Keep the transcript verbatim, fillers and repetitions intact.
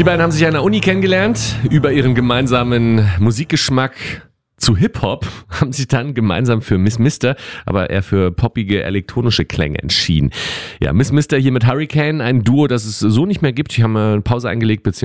Die beiden haben sich an der Uni kennengelernt. Über ihren gemeinsamen Musikgeschmack zu Hip-Hop haben sich dann gemeinsam für Miss Mister, aber eher für poppige elektronische Klänge entschieden. Ja, Miss Mister hier mit Hurricane, ein Duo, das es so nicht mehr gibt. Die haben eine Pause eingelegt, beziehungsweise